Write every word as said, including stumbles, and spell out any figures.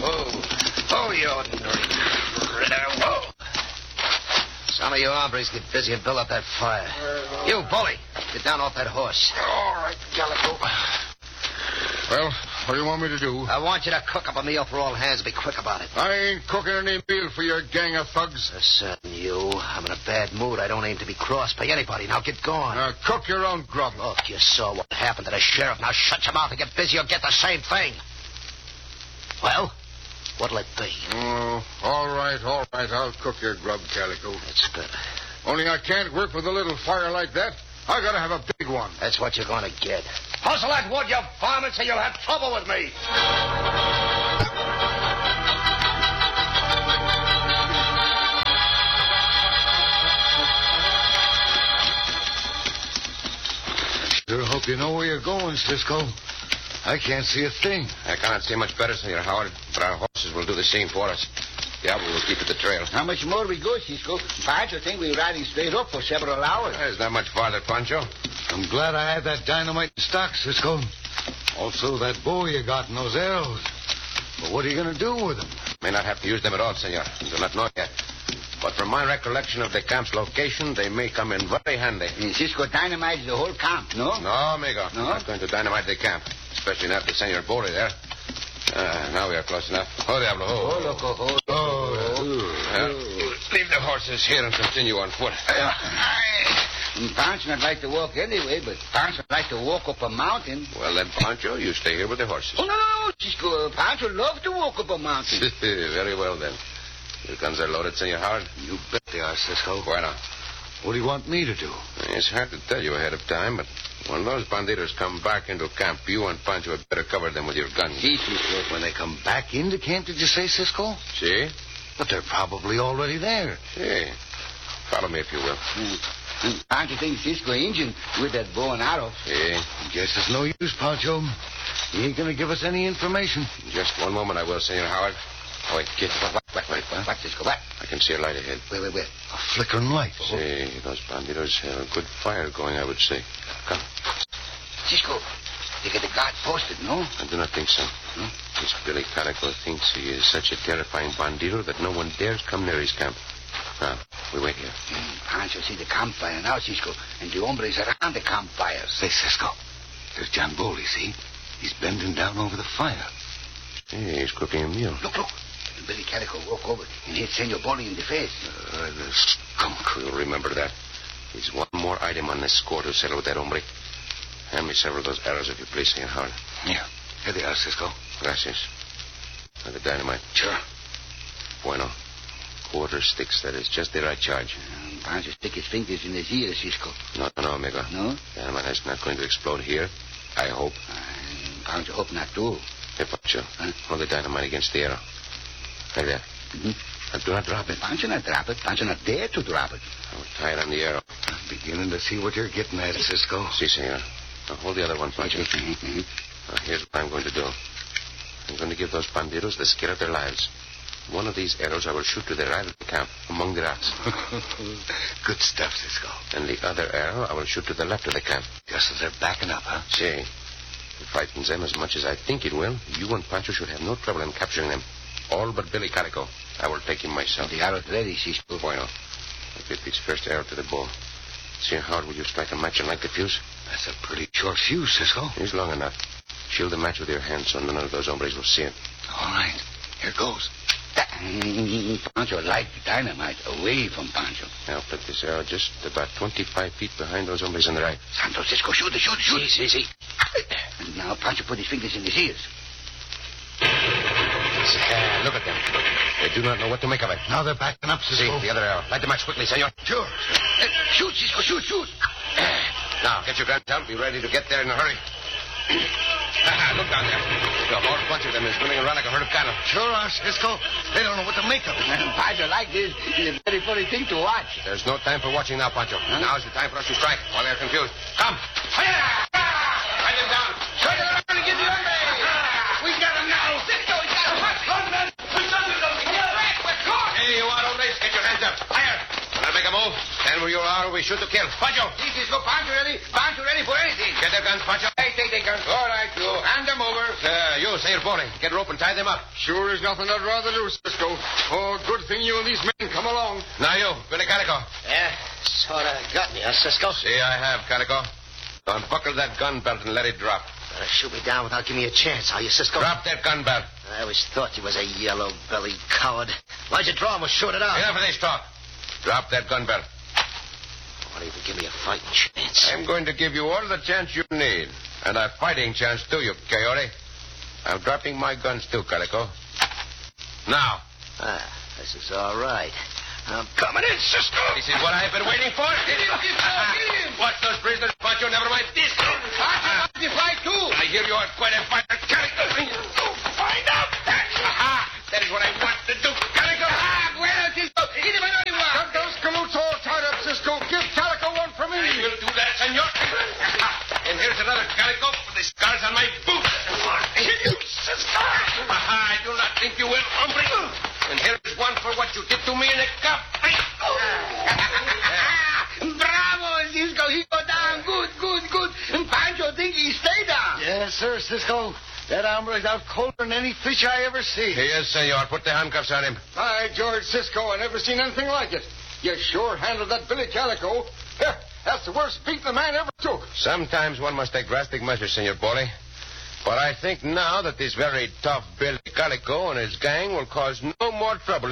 Whoa. Oh, you ordinary critter. Whoa. Some of you hombres get busy and build up that fire. You, bully, get down off that horse. All right, Calico. Well, what do you want me to do? I want you to cook up a meal for all hands and be quick about it. I ain't cooking any meal for your gang of thugs. Listen, you. I'm in a bad mood. I don't aim to be crossed by anybody. Now get going. Now, cook your own grub. Look, you saw what happened to the sheriff. Now shut your mouth and get busy. You'll get the same thing. Well, what'll it be? Oh, all right, all right. I'll cook your grub, Calico. That's better. Only I can't work with a little fire like that. I gotta have a big one. That's what you're going to get. Hustle that wood, you varmints, or you'll have trouble with me. Sure hope you know where you're going, Cisco. I can't see a thing. I cannot see much better, Senor Howard, but our horses will do the same for us. Diablo will keep at the trail. How much more we go, Cisco? Pancho think we're riding straight up for several hours. There's not much farther, Pancho. I'm glad I had that dynamite in stock, Cisco. Also, that bow you got and those arrows. But what are you going to do with them? May not have to use them at all, Senor. I do not know yet. But from my recollection of the camp's location, they may come in very handy. And Cisco dynamites the whole camp, no? No, amigo. No? I'm not going to dynamite the camp, especially not the Senor Bori there. Uh, now we are close enough. Oh, Diablo. Oh, Oh, loco, oh, loco. oh. Uh, leave the horses here and continue on foot. And Pancho not like to walk anyway, but Pancho like to walk up a mountain. Well, then, Pancho, you stay here with the horses. Oh, no, no, no, Cisco. Pancho love to walk up a mountain. Very well, then. Your guns are loaded, Senor Howard? You bet they are, Cisco. Bueno. What do you want me to do? It's hard to tell you ahead of time, but when those banditos come back into camp, you and Pancho had better cover them with your guns. See, Cisco. When they come back into camp, did you say, Cisco? See? But they're probably already there. See. Follow me if you will. Mm. And Pancho thinks Cisco Injun with that bow and arrow. See? Guess it's no use, Pancho. He ain't going to give us any information. Just one moment, I will, Senor Howard. Oh, wait, kid. Wait, wait, wait, wait. Back, Cisco, back. I can see a light ahead. Wait, wait, wait. A flickering light. See, those banditos have a good fire going, I would say. Come. Cisco, they get the guard posted, no? I do not think so. Hmm? This Billy Calico thinks he is such a terrifying bandito that no one dares come near his camp. Now, we wait here. Mm, Pancho see the campfire now, Cisco, and the hombres around the campfires. Say, Cisco, there's John Bowley, see? He's bending down over the fire. Hey, he's cooking a meal. Look, look. And Billy Calico walk over and hit Senor Bowley in the face. Uh, the skunk. We'll remember that. There's one more item on this score to settle with that hombre. Hand me several of those arrows, if you please, Senor Howard. Yeah. Here they are, Cisco. Gracias. Now the dynamite. Sure. Bueno. Quarter sticks, that is just the right charge. Um, Pancho stick his fingers in his ears, Cisco. No, no, amigo. No? Dynamite is not going to explode here. I hope. Uh, Pancho hope not to. Hey, Pancho. Huh? Hold the dynamite against the arrow. Like that. Mm-hmm. Now, do not drop it. Pancho not drop it. Pancho not dare to drop it. I'll tie it on the arrow. I'm beginning to see what you're getting at, Cisco. Si, senor. Now, hold the other one, Pancho. Mm-hmm. Now, here's what I'm going to do. I'm going to give those bandidos the scare of their lives. One of these arrows I will shoot to the right of the camp, among the rocks. Good stuff, Cisco. And the other arrow I will shoot to the left of the camp. Just as they're backing up, huh? See, if it frightens them as much as I think it will, you and Pancho should have no trouble in capturing them. All but Billy Calico. I will take him myself. The arrow's ready, Cisco. Bueno. I fit this first arrow to the bow. See how will you strike a match and light the fuse? That's a pretty short fuse, Cisco. It's long enough. Shield the match with your hand so none of those hombres will see it. All right. Here goes. Pancho light the dynamite away from Pancho. Now put this arrow just about twenty-five feet behind those hombres on the right. Santo, Cisco, shoot it, shoot it, shoot it. See, see, see. And now Pancho put his fingers in his ears. Uh, look at them. They do not know what to make of it. Now they're backing up, See, Cisco. the other arrow. Light the match quickly, senor. Sure. Uh, shoot, Cisco, shoot, shoot. Now, get your guns out. Be ready to get there in a hurry. Look down there. A whole bunch of them is running around like a herd of cattle. Sure are, Cisco. They don't know what to make of it. Pancho like this. It's a very funny thing to watch. There's no time for watching now, Pancho. Huh? Now's the time for us to strike while they're confused. Come. Fire! Fight them down. Turn it around and get the hombre. We got him now. Cisco, we got him. Gunmen. We got him. Get back. We're caught. Hey, you want hombres? Get your hands up. Fire. When I make a move, stand where you are. We shoot to kill. Pancho. This is go Pancho ready. Pancho ready for anything. Get their guns, Pancho. Hey, take the guns. All right, you. Hand them over. Uh, you, Senor Boley. Get a rope and tie them up. Sure is nothing I'd rather do, Cisco. Oh, good thing you and these men come along. Now you, Billy Calico. Yeah, sort of got me, huh, Cisco? See, I have, Calico. Unbuckle that gun belt and let it drop. Better shoot me down without giving me a chance, are you, Cisco? Drop that gun belt. I always thought you was a yellow-bellied coward. Why'd you draw him or shoot it out? Enough of this talk. Drop that gun belt. Won't even give me a fighting chance. I'm going to give you all the chance you need. And a fighting chance, too, you coyote. I'm dropping my guns, too, Calico. Now. Ah, this is all right. I'm coming in, Cisco. This is what I've been waiting for. Get him, Cisco, get him. Watch those prisoners, Pancho. Never mind this. Pancho, you fight, too. I hear you are quite a fighter, Calico. Find out. Aha. That is what I want to do, Calico. Ah, bueno, Cisco. Get him on the Got those galoots all tied up, Cisco. Give Calico one for me. I will do that, senor. And here's another, Calico, for the scars on my boots. You, Cisco. Aha, I do not think you will, hombre. And here's one for what you did to me in a cup. Bravo, Cisco. He go down. Good, good, good. And Pancho think he stay down. Yes, sir, Cisco. That hombre's out colder than any fish I ever see. He is, senor. Put the handcuffs on him. By George, Cisco, I never seen anything like it. You sure handled that Billy Calico. Heh, that's the worst beating a man ever took. Sometimes one must take drastic measures, Senor Boley. But I think now that this very tough Billy Calico and his gang will cause no more trouble